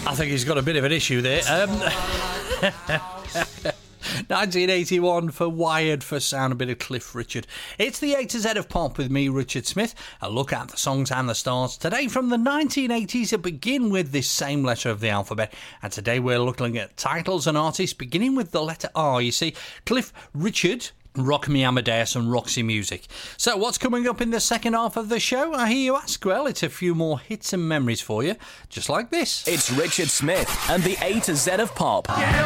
I think he's got a bit of an issue there. 1981 for Wired for Sound, a bit of Cliff Richard. It's the A to Z of Pop with me, Richard Smith. A look at the songs and the stars today from the 1980s that begin with this same letter of the alphabet. And today we're looking at titles and artists beginning with the letter R. You see, Cliff Richard, Rock Me Amadeus and Roxy Music. So what's coming up in the second half of the show? I hear you ask. Well, it's a few more hits and memories for you, just like this. It's Richard Smith and the A to Z of Pop. Yeah,